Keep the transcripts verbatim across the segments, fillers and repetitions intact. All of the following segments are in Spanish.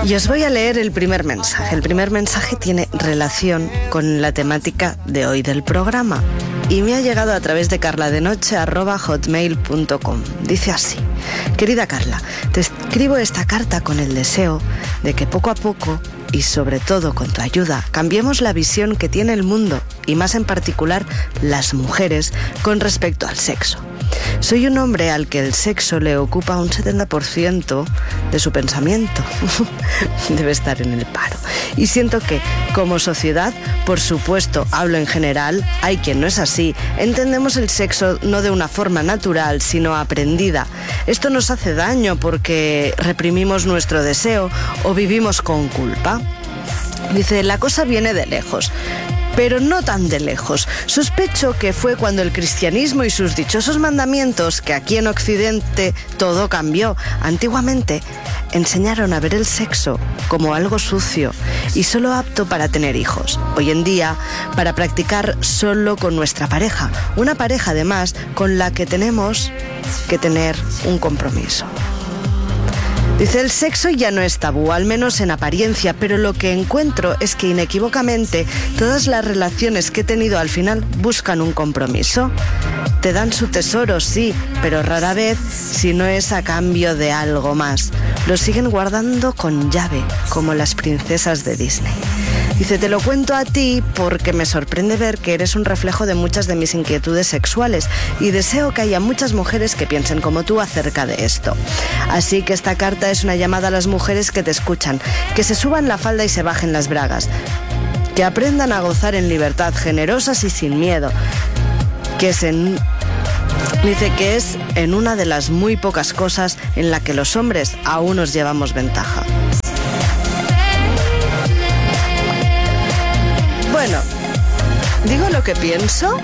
Y os voy a leer el primer mensaje. El primer mensaje tiene relación con la temática de hoy del programa y me ha llegado a través de carladenoche arroba hotmail punto com. Dice así: querida Carla, te escribo esta carta con el deseo de que poco a poco y sobre todo con tu ayuda cambiemos la visión que tiene el mundo y más en particular las mujeres con respecto al sexo. Soy un hombre al que el sexo le ocupa un setenta por ciento de su pensamiento. Debe estar en el paro. Y siento que, como sociedad, por supuesto, hablo en general, hay quien no es así, entendemos el sexo no de una forma natural, sino aprendida. Esto nos hace daño porque reprimimos nuestro deseo o vivimos con culpa. Dice, la cosa viene de lejos, pero no tan de lejos. Sospecho que fue cuando el cristianismo y sus dichosos mandamientos, que aquí en Occidente todo cambió. Antiguamente enseñaron a ver el sexo como algo sucio y solo apto para tener hijos. Hoy en día, para practicar solo con nuestra pareja. Una pareja, además, con la que tenemos que tener un compromiso. Dice, el sexo ya no es tabú, al menos en apariencia, pero lo que encuentro es que inequívocamente todas las relaciones que he tenido al final buscan un compromiso. Te dan su tesoro, sí, pero rara vez si no es a cambio de algo más. Lo siguen guardando con llave, como las princesas de Disney. Dice, te lo cuento a ti porque me sorprende ver que eres un reflejo de muchas de mis inquietudes sexuales y deseo que haya muchas mujeres que piensen como tú acerca de esto. Así que esta carta es una llamada a las mujeres que te escuchan, que se suban la falda y se bajen las bragas, que aprendan a gozar en libertad, generosas y sin miedo, que es en... Dice que es en una de las muy pocas cosas en la que los hombres aún nos llevamos ventaja. Bueno, digo lo que pienso.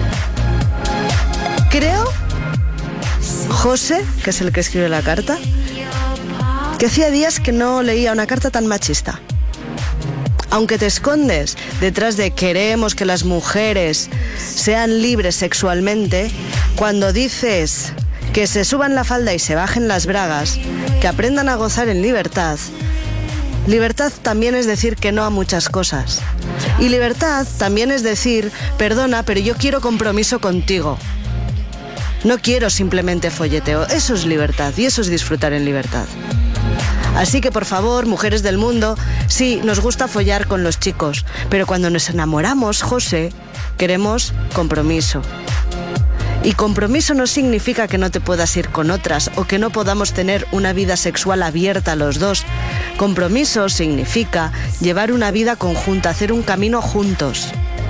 Creo, José, que es el que escribe la carta, que hacía días que no leía una carta tan machista. Aunque te escondes detrás de queremos que las mujeres sean libres sexualmente, cuando dices que se suban la falda y se bajen las bragas, que aprendan a gozar en libertad, libertad también es decir que no a muchas cosas. Y libertad también es decir, perdona, pero yo quiero compromiso contigo. No quiero simplemente folleteo. Eso es libertad y eso es disfrutar en libertad. Así que, por favor, mujeres del mundo, sí, nos gusta follar con los chicos, pero cuando nos enamoramos, José, queremos compromiso. Y compromiso no significa que no te puedas ir con otras o que no podamos tener una vida sexual abierta los dos. Compromiso significa llevar una vida conjunta, hacer un camino juntos.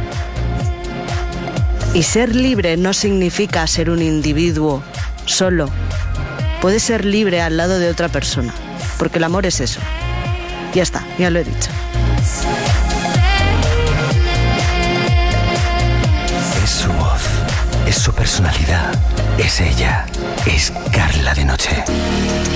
Y ser libre no significa ser un individuo solo. Puedes ser libre al lado de otra persona, porque el amor es eso. Ya está, ya lo he dicho. Es su voz, es su personalidad, es ella, es Carla de Noche.